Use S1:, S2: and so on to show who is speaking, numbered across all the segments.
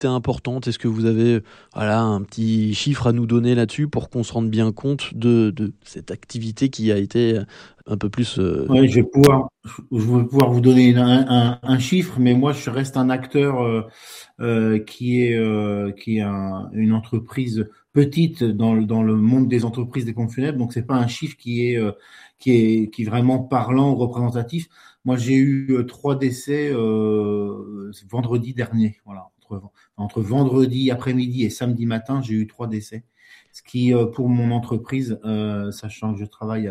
S1: est importante? Est-ce que vous avez un petit chiffre à nous donner là-dessus pour qu'on se rende bien compte de cette activité qui a été un peu plus...
S2: Ouais, je vais pouvoir vous donner un chiffre, mais moi, je reste un acteur qui est une entreprise petite dans le monde des entreprises des pompes funèbres. Donc, c'est pas un chiffre qui est vraiment parlant ou représentatif. Moi, j'ai eu 3 décès vendredi dernier. Voilà, entre vendredi après-midi et samedi matin, j'ai eu 3 décès. Ce qui, pour mon entreprise, sachant que je travaille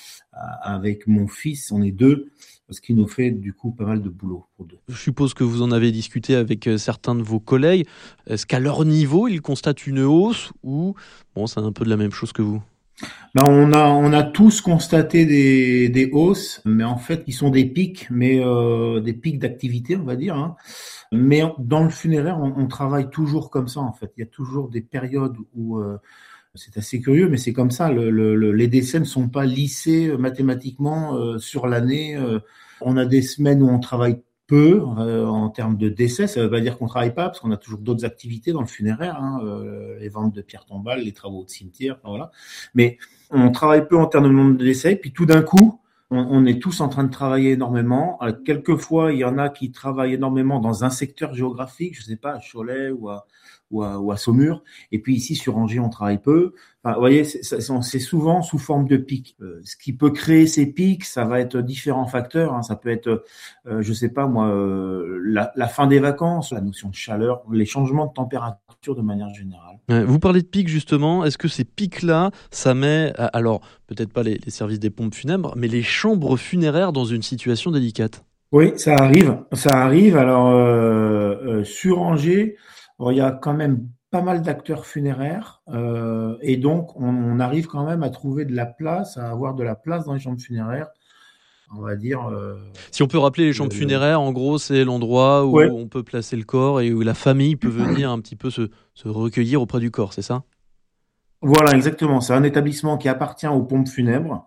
S2: avec mon fils, on est deux, ce qui nous fait du coup pas mal de boulot pour deux.
S1: Je suppose que vous en avez discuté avec certains de vos collègues. Est-ce qu'à leur niveau, ils constatent une hausse ou c'est un peu de la même chose que vous?
S2: Ben, on a tous constaté des hausses, mais en fait, qui sont des pics, mais des pics d'activité, on va dire, hein. Mais dans le funéraire, on travaille toujours comme ça, en fait. Il y a toujours des périodes où c'est assez curieux, mais c'est comme ça. Les décès ne sont pas lissés mathématiquement sur l'année. On a des semaines où on travaille peu en termes de décès. Ça ne veut pas dire qu'on travaille pas, parce qu'on a toujours d'autres activités dans le funéraire, hein, les ventes de pierres tombales, les travaux de cimetière, enfin, voilà. Mais on travaille peu en termes de nombre de décès. Puis tout d'un coup, on est tous en train de travailler énormément. Quelquefois, il y en a qui travaillent énormément dans un secteur géographique, je sais pas, à Cholet ou à Saumur. Et puis ici, sur Angers, on travaille peu. Enfin, vous voyez, c'est souvent sous forme de pics. Ce qui peut créer ces pics, ça va être différents facteurs, hein. Ça peut être, je sais pas moi, la fin des vacances, la notion de chaleur, les changements de température de manière générale.
S1: Vous parlez de pics justement, est-ce que ces pics-là, ça met, alors peut-être pas les services des pompes funèbres, mais les chambres funéraires dans une situation délicate?
S2: Oui, ça arrive. Ça arrive. Alors, sur Angers, bon, il y a quand même pas mal d'acteurs funéraires, et donc on arrive quand même à trouver de la place, à avoir de la place dans les chambres funéraires. On va dire.
S1: Si on peut rappeler les chambres funéraires, en gros, c'est l'endroit
S2: Ouais,
S1: où on peut placer le corps et où la famille peut venir un petit peu se recueillir auprès du corps, c'est ça?
S2: voilà, exactement. C'est un établissement qui appartient aux pompes funèbres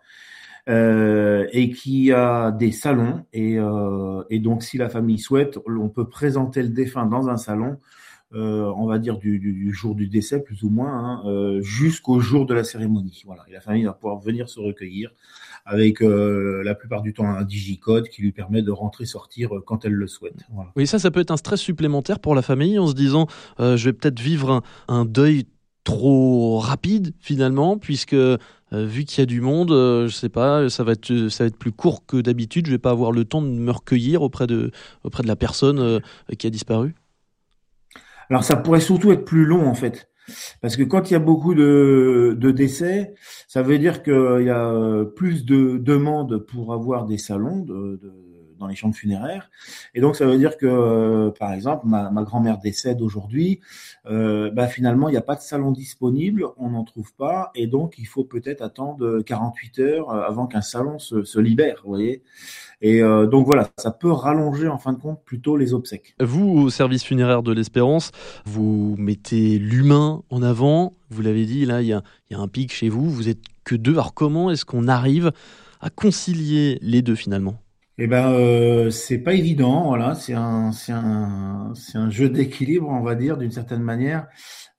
S2: et qui a des salons. Et donc, si la famille souhaite, on peut présenter le défunt dans un salon. On va dire du jour du décès, plus ou moins, hein, jusqu'au jour de la cérémonie. Voilà. Et la famille va pouvoir venir se recueillir avec la plupart du temps un digicode qui lui permet de rentrer-sortir quand elle le souhaite. Voilà.
S1: Oui, ça peut être un stress supplémentaire pour la famille en se disant je vais peut-être vivre un deuil trop rapide finalement, puisque vu qu'il y a du monde, je sais pas, ça va être plus court que d'habitude, je vais pas avoir le temps de me recueillir auprès de la personne qui a disparu.
S2: Alors ça pourrait surtout être plus long en fait. Parce que quand il y a beaucoup de décès, ça veut dire qu'il y a plus de demandes pour avoir des salons dans les chambres funéraires. Et donc, ça veut dire que, par exemple, ma grand-mère décède aujourd'hui. Finalement, il n'y a pas de salon disponible, on n'en trouve pas. Et donc, il faut peut-être attendre 48 heures avant qu'un salon se libère, vous voyez. Et donc, voilà, ça peut rallonger, en fin de compte, plutôt les obsèques.
S1: Vous, au service funéraire de l'Espérance, vous mettez l'humain en avant. Vous l'avez dit, là, il y a un pic chez vous. Vous êtes que deux. Alors, comment est-ce qu'on arrive à concilier les deux finalement?
S2: Eh ben, c'est pas évident, voilà. C'est un jeu d'équilibre, on va dire, d'une certaine manière.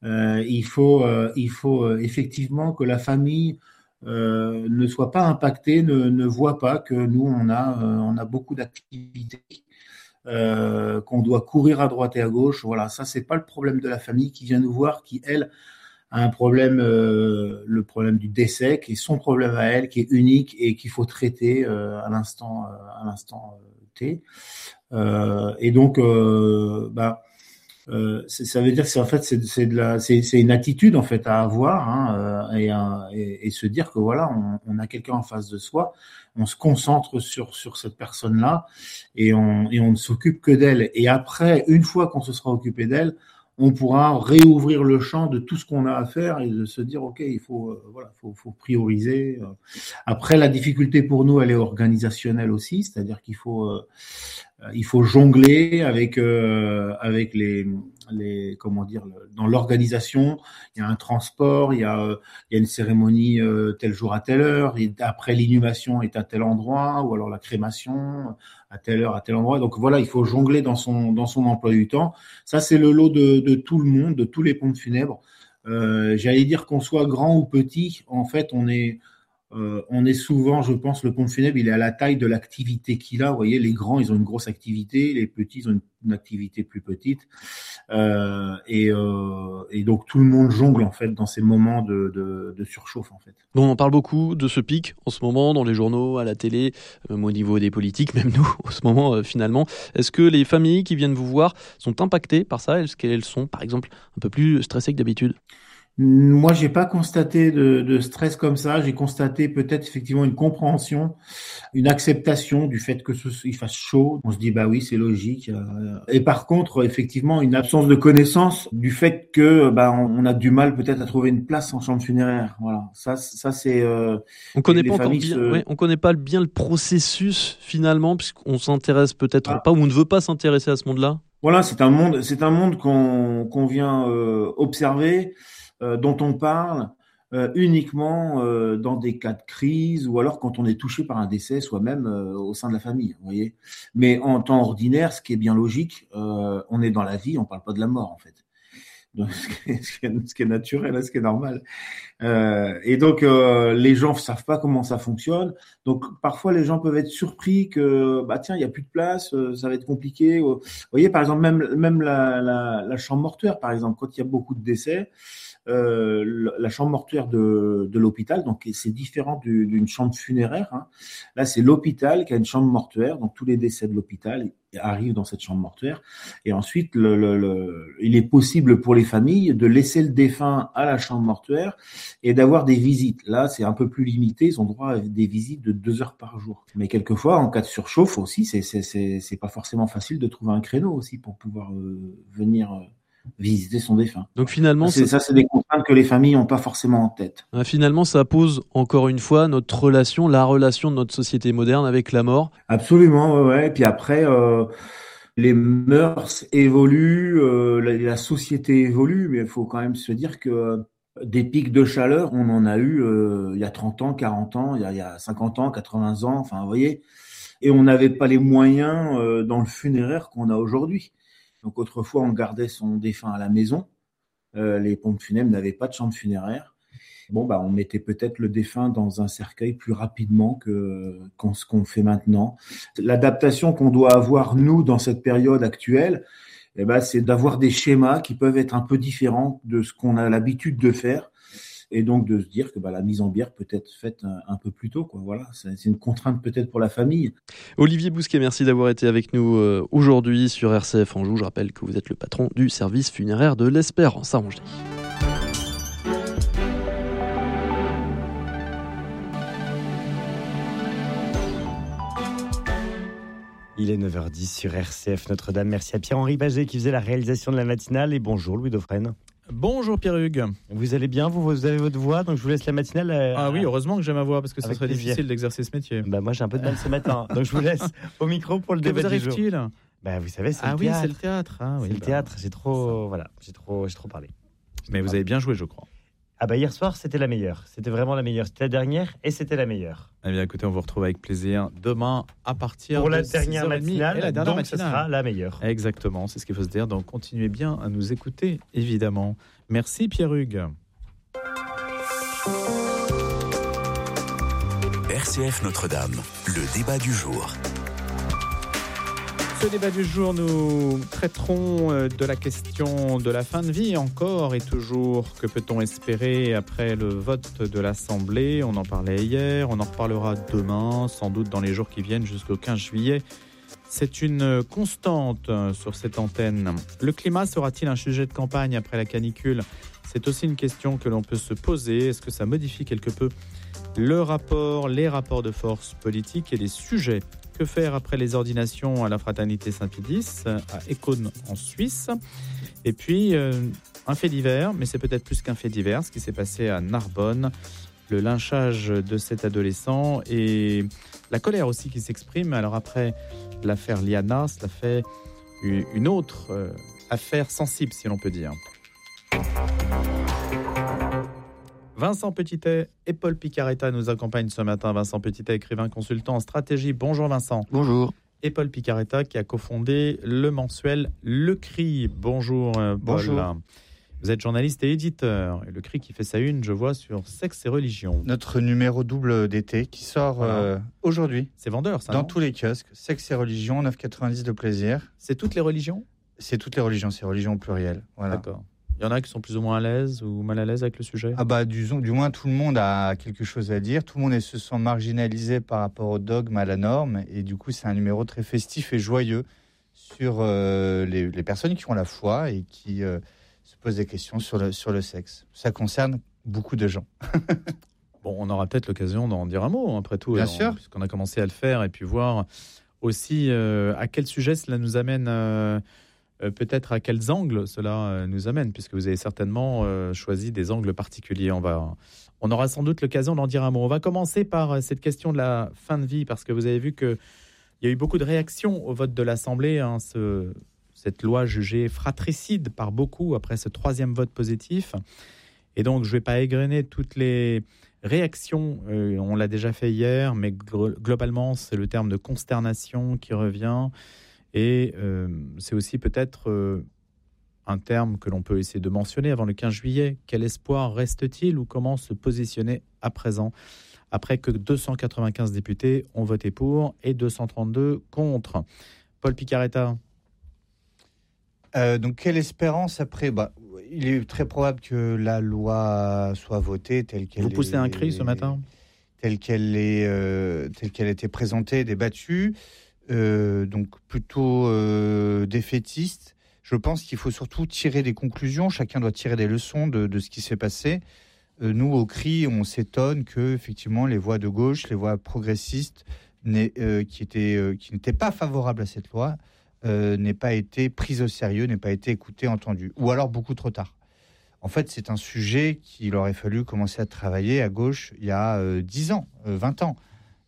S2: Il faut effectivement que la famille ne soit pas impactée, ne voit pas que nous on a beaucoup d'activités, qu'on doit courir à droite et à gauche. Voilà, ça c'est pas le problème de la famille qui vient nous voir, qui elle a un problème, le problème du décès, qui est son problème à elle, qui est unique et qu'il faut traiter à l'instant T. Et donc, ça veut dire que c'est une attitude en fait à avoir, hein, et se dire que voilà, on a quelqu'un en face de soi, on se concentre sur cette personne-là et on ne s'occupe que d'elle. Et après, une fois qu'on se sera occupé d'elle, on pourra réouvrir le champ de tout ce qu'on a à faire et de se dire ok, il faut faut prioriser. Après, la difficulté pour nous, elle est organisationnelle aussi, c'est-à-dire qu'il faut jongler avec dans l'organisation, il y a un transport, il y a une cérémonie tel jour à telle heure, et après l'inhumation est à tel endroit, ou alors la crémation à telle heure à tel endroit. Donc voilà, il faut jongler dans son emploi du temps. Ça, c'est le lot de tout le monde, de tous les pompes funèbres. J'allais dire qu'on soit grand ou petit, en fait, on est souvent, je pense, le pompe funèbre, il est à la taille de l'activité qu'il a. Vous voyez, les grands, ils ont une grosse activité, les petits, ils ont une activité plus petite. Et donc, tout le monde jongle, en fait, dans ces moments de surchauffe, en fait.
S1: Bon, on en parle beaucoup de ce pic en ce moment, dans les journaux, à la télé, même au niveau des politiques, même nous, en ce moment, finalement. Est-ce que les familles qui viennent vous voir sont impactées par ça? Est-ce qu'elles sont, par exemple, un peu plus stressées que d'habitude?
S2: Moi, j'ai pas constaté de stress comme ça. J'ai constaté peut-être effectivement une compréhension, une acceptation du fait que il fasse chaud. On se dit bah oui, c'est logique. Et par contre, effectivement, une absence de connaissance du fait que on a du mal peut-être à trouver une place en chambre funéraire. Voilà, ça c'est.
S1: On connaît pas encore bien. Ouais, on connaît pas bien le processus finalement, puisqu'on s'intéresse peut-être pas ou on ne veut pas s'intéresser à ce monde-là.
S2: Voilà, c'est un monde qu'on vient observer. Dont on parle uniquement dans des cas de crise ou alors quand on est touché par un décès soi-même au sein de la famille, vous voyez. Mais en temps ordinaire, ce qui est bien logique, on est dans la vie, on parle pas de la mort en fait. Donc, ce qui est naturel, ce qui est normal. Et donc, les gens savent pas comment ça fonctionne. Donc, parfois, les gens peuvent être surpris que, tiens, il y a plus de place, ça va être compliqué. Vous voyez, par exemple, même la chambre mortuaire, par exemple, quand il y a beaucoup de décès, la chambre mortuaire de l'hôpital, donc c'est différent d'une chambre funéraire. Hein. Là, c'est l'hôpital qui a une chambre mortuaire, donc tous les décès de l'hôpital arrivent dans cette chambre mortuaire. Et ensuite, il est possible pour les familles de laisser le défunt à la chambre mortuaire et d'avoir des visites. Là, c'est un peu plus limité. Ils ont droit à des visites de 2 heures par jour. Mais quelquefois, en cas de surchauffe aussi, c'est pas forcément facile de trouver un créneau aussi pour pouvoir venir visiter son défunt.
S1: Donc finalement,
S2: c'est des contraintes que les familles n'ont pas forcément en tête.
S1: Finalement, ça pose encore une fois la relation de notre société moderne avec la mort.
S2: Absolument, ouais. Et puis après, les mœurs évoluent, la société évolue, mais il faut quand même se dire que des pics de chaleur, on en a eu il y a 30 ans, 40 ans, il y a 50 ans, 80 ans, enfin, vous voyez. Et on n'avait pas les moyens dans le funéraire qu'on a aujourd'hui. Donc autrefois, on gardait son défunt à la maison. Les pompes funèbres n'avaient pas de chambre funéraire. On mettait peut-être le défunt dans un cercueil plus rapidement ce qu'on fait maintenant. L'adaptation qu'on doit avoir, nous, dans cette période actuelle, c'est d'avoir des schémas qui peuvent être un peu différents de ce qu'on a l'habitude de faire. Et donc de se dire que la mise en bière peut être faite un peu plus tôt, quoi. Voilà, c'est une contrainte peut-être pour la famille.
S1: Olivier Bousquet, merci d'avoir été avec nous aujourd'hui sur RCF Anjou. Je rappelle que vous êtes le patron du service funéraire de l'Espérance à Angers.
S3: Il est 9h10 sur RCF Notre-Dame. Merci à Pierre-Henri Baget qui faisait la réalisation de la matinale. Et bonjour Louis Dauphren.
S4: Bonjour Pierre-Hugues.
S3: Vous allez bien, vous avez votre voix, donc je vous laisse la matinale.
S4: Ah oui, heureusement que j'ai ma voix, parce que ça serait difficile d'exercer ce métier.
S3: Moi j'ai un peu de mal ce matin, donc je vous laisse au micro pour le débat du jour.
S4: Que vous arrive-t-il ?
S3: Vous savez, c'est le théâtre.
S4: Oui, c'est le théâtre.
S3: C'est le théâtre, j'ai trop parlé.
S4: Mais vous avez bien joué, je crois.
S3: Hier soir, c'était la meilleure. C'était vraiment la meilleure. C'était la dernière et c'était la meilleure.
S4: Eh bien, écoutez, on vous retrouve avec plaisir demain à partir
S3: pour
S4: de
S3: la dernière matinale.
S4: Et la dernière
S3: matinale. Ce sera la meilleure.
S4: Exactement, c'est ce qu'il faut se dire. Donc, continuez bien à nous écouter, évidemment. Merci Pierre-Hugues.
S5: RCF Notre-Dame, le débat du jour.
S4: Ce débat du jour, nous traiterons de la question de la fin de vie encore et toujours. Que peut-on espérer après le vote de l'Assemblée ? On en parlait hier, on en reparlera demain, sans doute dans les jours qui viennent jusqu'au 15 juillet. C'est une constante sur cette antenne. Le climat sera-t-il un sujet de campagne après la canicule ? C'est aussi une question que l'on peut se poser. Est-ce que ça modifie quelque peu les rapports de force politiques et les sujets ? Que faire après les ordinations à la Fraternité Saint-Pédis, à Écône en Suisse ? Et puis, un fait divers, mais c'est peut-être plus qu'un fait divers, ce qui s'est passé à Narbonne, le lynchage de cet adolescent et la colère aussi qui s'exprime. Alors après l'affaire Liana, cela fait une autre affaire sensible, si l'on peut dire. Vincent Petitet et Paul Picaretta nous accompagnent ce matin. Vincent Petitet, écrivain, consultant en stratégie. Bonjour Vincent.
S6: Bonjour.
S4: Et Paul Picaretta qui a cofondé le mensuel Le Cri. Bonjour Paul.
S6: Bonjour.
S4: Vous êtes journaliste et éditeur. Et Le Cri qui fait sa une, je vois, sur sexe et religion.
S6: Notre numéro double d'été qui sort aujourd'hui.
S4: C'est vendeur ça,
S6: dans
S4: non ?
S6: tous les kiosques. Sexe et religion, 9,90 de plaisir.
S4: C'est toutes les religions ?
S6: C'est toutes les religions, c'est religion au pluriel. Voilà.
S4: D'accord. Il y en a qui sont plus ou moins à l'aise ou mal à l'aise avec le sujet ?
S6: Ah bah du moins tout le monde a quelque chose à dire. Tout le monde se sent marginalisé par rapport au dogme, à la norme. Et du coup, c'est un numéro très festif et joyeux sur les personnes qui ont la foi et qui se posent des questions sur le sexe. Ça concerne beaucoup de gens.
S4: Bon, on aura peut-être l'occasion d'en dire un mot, après tout.
S6: Bien sûr.
S4: Puisqu'on a commencé à le faire et puis voir aussi à quel sujet cela nous amène, peut-être à quels angles cela nous amène, puisque vous avez certainement choisi des angles particuliers. On aura sans doute l'occasion d'en dire un mot. On va commencer par cette question de la fin de vie, parce que vous avez vu qu'il y a eu beaucoup de réactions au vote de l'Assemblée, cette loi jugée fratricide par beaucoup après ce 3e vote positif. Et donc, je ne vais pas égrener toutes les réactions. On l'a déjà fait hier, mais globalement, c'est le terme de consternation qui revient. Et c'est aussi peut-être un terme que l'on peut essayer de mentionner avant le 15 juillet. Quel espoir reste-t-il ou comment se positionner à présent, après que 295 députés ont voté pour et 232 contre ? Paul Picaretta.
S6: Donc, quelle espérance après ? Il est très probable que la loi soit votée telle qu'elle est.
S4: Vous poussez un cri ce matin ?
S6: Telle qu'elle a été présentée, débattue. Donc, plutôt défaitiste. Je pense qu'il faut surtout tirer des conclusions. Chacun doit tirer des leçons de ce qui s'est passé. Nous, au CRI, on s'étonne que, effectivement, les voix de gauche, les voix progressistes, qui n'étaient pas favorables à cette loi, n'aient pas été prises au sérieux, n'aient pas été écoutées, entendues, ou alors beaucoup trop tard. En fait, c'est un sujet qu'il aurait fallu commencer à travailler à gauche il y a 10 ans, 20 ans.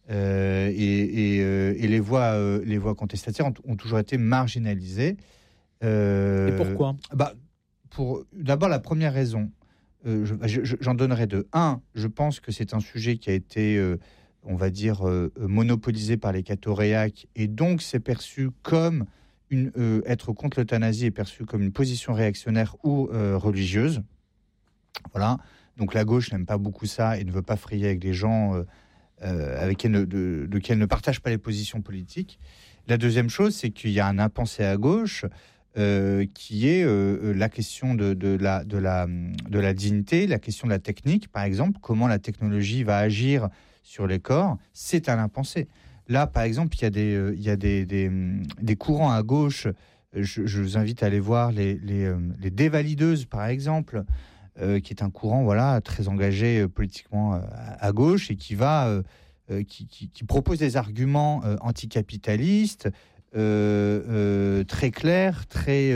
S6: Et les voix contestataires ont toujours été marginalisées.
S4: Et pourquoi ?
S6: D'abord, la première raison, j'en donnerai deux. Un, je pense que c'est un sujet qui a été, on va dire, monopolisé par les cathoréaques, et donc c'est perçu comme être contre l'euthanasie est perçu comme une position réactionnaire ou religieuse. Voilà. Donc la gauche n'aime pas beaucoup ça et ne veut pas frayer avec des gens avec lesquels ne partagent pas les positions politiques. La deuxième chose, c'est qu'il y a un impensé à gauche qui est la question de la dignité, la question de la technique, par exemple, comment la technologie va agir sur les corps, c'est un impensé. Là, par exemple, il y a des courants à gauche. Je vous invite à aller voir les dévalideuses, par exemple, qui est un courant très engagé politiquement à gauche et qui propose des arguments anticapitalistes très clairs, très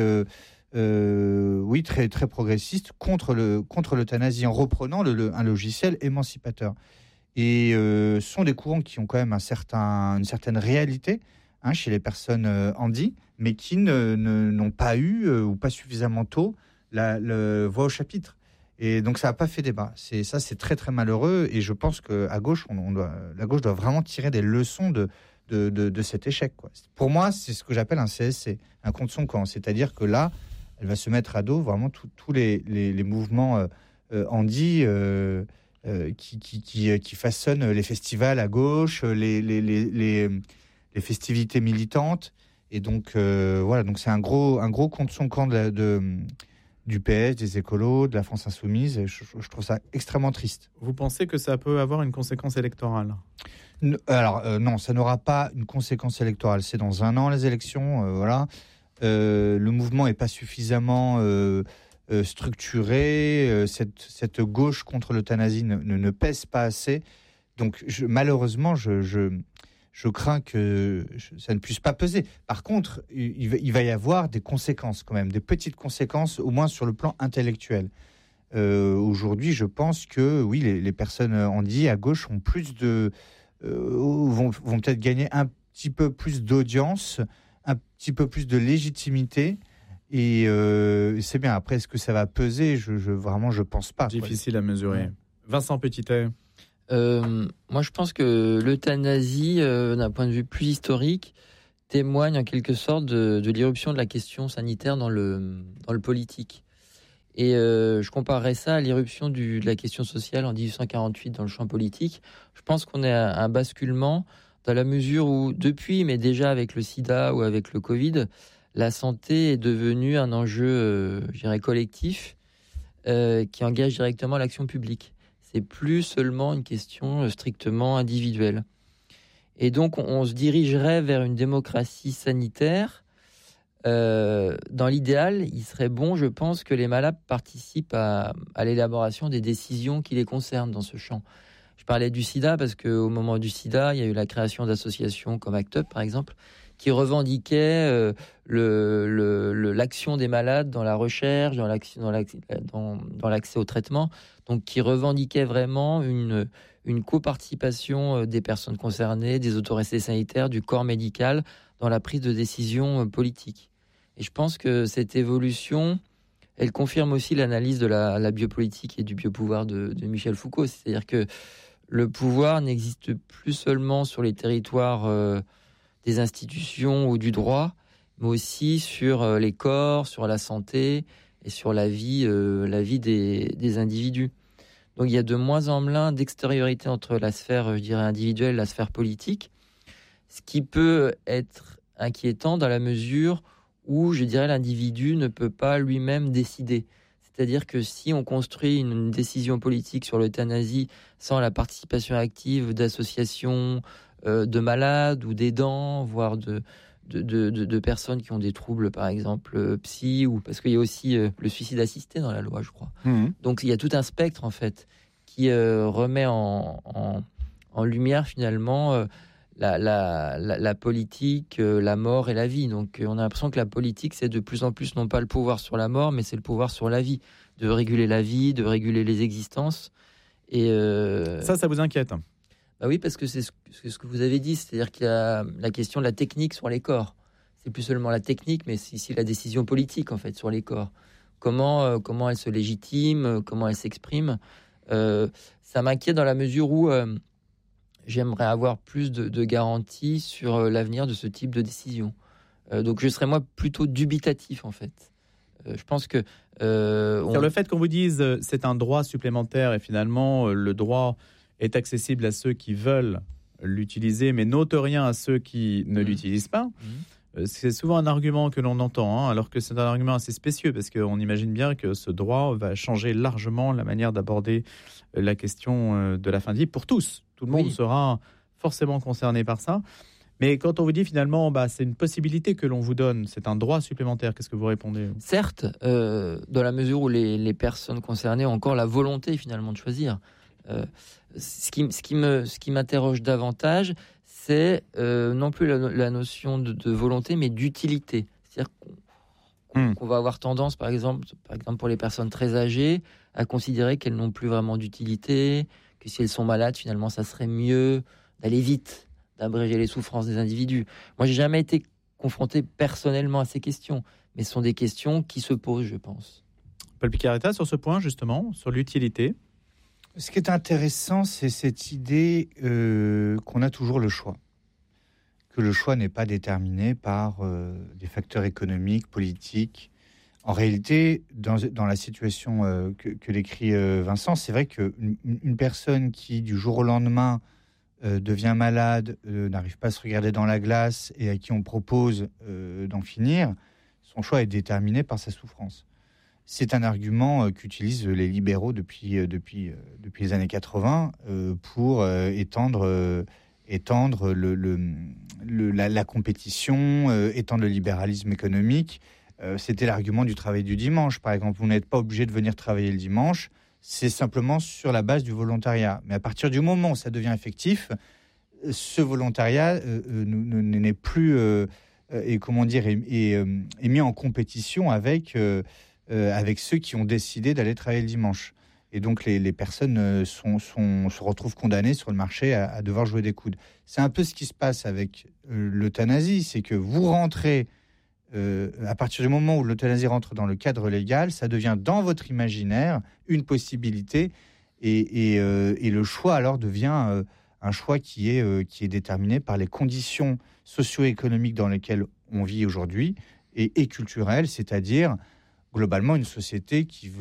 S6: progressistes contre l'euthanasie en reprenant un logiciel émancipateur. Et sont des courants qui ont quand même une certaine réalité chez les personnes handies, mais qui n'ont pas eu ou pas suffisamment tôt la voix au chapitre. Et donc ça n'a pas fait débat. C'est très très malheureux. Et je pense qu'à gauche, la gauche doit vraiment tirer des leçons de cet échec, quoi. Pour moi, c'est ce que j'appelle un CSC, un contre son camp. C'est-à-dire que là, elle va se mettre à dos vraiment tous les mouvements handies qui façonnent les festivals à gauche, les festivités militantes. Et donc, donc c'est un gros contre son camp du PS, des écolos, de la France insoumise. Et je trouve ça extrêmement triste.
S4: Vous pensez que ça peut avoir une conséquence électorale ?
S6: Alors, non, ça n'aura pas une conséquence électorale. C'est dans 1 an, les élections. Le mouvement n'est pas suffisamment structuré. Cette gauche contre l'euthanasie ne pèse pas assez. Donc, malheureusement, je crains que ça ne puisse pas peser. Par contre, il va y avoir des conséquences quand même, des petites conséquences, au moins sur le plan intellectuel. Aujourd'hui, je pense que oui, les personnes handies à gauche ont plus vont peut-être gagner un petit peu plus d'audience un petit peu plus de légitimité. Et c'est bien. Après, est-ce que ça va peser ? Vraiment, je pense pas.
S4: Difficile à mesurer. Vincent Petitet.
S7: Moi, je pense que l'euthanasie, d'un point de vue plus historique, témoigne en quelque sorte de l'irruption de la question sanitaire dans le politique. Et je comparerais ça à l'irruption de la question sociale en 1848 dans le champ politique. Je pense qu'on est à un basculement dans la mesure où, depuis, mais déjà avec le sida ou avec le Covid, la santé est devenue un enjeu, je dirais, collectif, qui engage directement l'action publique. C'est plus seulement une question strictement individuelle. Et donc, on se dirigerait vers une démocratie sanitaire. Dans l'idéal, il serait bon, je pense, que les malades participent à l'élaboration des décisions qui les concernent dans ce champ. Je parlais du sida parce qu'au moment du sida, il y a eu la création d'associations comme ACT UP, par exemple, qui revendiquaient l'action des malades dans la recherche, dans l'accès au traitement, donc qui revendiquaient vraiment une coparticipation des personnes concernées, des autorités sanitaires, du corps médical dans la prise de décision politique. Et je pense que cette évolution, elle confirme aussi l'analyse de la biopolitique et du biopouvoir de Michel Foucault. C'est-à-dire que le pouvoir n'existe plus seulement sur les territoires des institutions ou du droit, mais aussi sur les corps, sur la santé et sur la vie des individus. Donc il y a de moins en moins d'extériorité entre la sphère, je dirais, individuelle et la sphère politique, ce qui peut être inquiétant dans la mesure où, je dirais, l'individu ne peut pas lui-même décider. C'est-à-dire que si on construit une décision politique sur l'euthanasie sans la participation active d'associations de malades ou d'aidants, voire de personnes qui ont des troubles, par exemple, psy, ou parce qu'il y a aussi le suicide assisté dans la loi, je crois. Donc il y a tout un spectre, en fait, qui remet en lumière, finalement, la politique, la mort et la vie. Donc on a l'impression que la politique, c'est de plus en plus non pas le pouvoir sur la mort, mais c'est le pouvoir sur la vie, de réguler la vie, de réguler les existences. Et
S4: ça vous inquiète ?
S7: Bah oui, parce que c'est ce que vous avez dit, c'est-à-dire qu'il y a la question de la technique sur les corps. C'est plus seulement la technique, mais c'est ici la décision politique, en fait, sur les corps. Comment elle se légitime, comment elle s'exprime. Ça m'inquiète dans la mesure où j'aimerais avoir plus de garanties sur l'avenir de ce type de décision. Donc je serais, moi, plutôt dubitatif, en fait. Je pense que...
S4: Sur le fait qu'on vous dise c'est un droit supplémentaire et finalement le droit est accessible à ceux qui veulent l'utiliser, mais n'ôte rien à ceux qui ne l'utilisent pas. C'est souvent un argument que l'on entend, alors que c'est un argument assez spécieux, parce qu'on imagine bien que ce droit va changer largement la manière d'aborder la question de la fin de vie pour tous. Tout le monde sera forcément concerné par ça. Mais quand on vous dit finalement, c'est une possibilité que l'on vous donne, c'est un droit supplémentaire, qu'est-ce que vous répondez ?
S7: Certes, dans la mesure où les personnes concernées ont encore la volonté finalement de choisir. Ce qui m'interroge davantage, c'est non plus la notion de volonté, mais d'utilité. C'est-à-dire qu'on va avoir tendance, par exemple pour les personnes très âgées, à considérer qu'elles n'ont plus vraiment d'utilité, que si elles sont malades, finalement, ça serait mieux d'aller vite, d'abréger les souffrances des individus. Moi, j'ai jamais été confronté personnellement à ces questions, mais ce sont des questions qui se posent, je pense.
S4: Paul Picaretta, sur ce point, justement, sur l'utilité.
S6: Ce qui est intéressant, c'est cette idée qu'on a toujours le choix. Que le choix n'est pas déterminé par des facteurs économiques, politiques. En réalité, dans la situation que décrit Vincent, c'est vrai qu'une personne qui, du jour au lendemain, devient malade, n'arrive pas à se regarder dans la glace et à qui on propose d'en finir, son choix est déterminé par sa souffrance. C'est un argument qu'utilisent les libéraux depuis les années 80 pour étendre la compétition, étendre le libéralisme économique. C'était l'argument du travail du dimanche, par exemple. Vous n'êtes pas obligé de venir travailler le dimanche, c'est simplement sur la base du volontariat. Mais à partir du moment où ça devient effectif, ce volontariat n'est plus est mis en compétition avec ceux qui ont décidé d'aller travailler le dimanche. Et donc les personnes se retrouvent condamnées sur le marché à devoir jouer des coudes. C'est un peu ce qui se passe avec l'euthanasie, c'est que vous rentrez, à partir du moment où l'euthanasie rentre dans le cadre légal, ça devient dans votre imaginaire une possibilité, et le choix alors devient un choix qui est déterminé par les conditions socio-économiques dans lesquelles on vit aujourd'hui et culturelles, c'est-à-dire globalement une société qui veut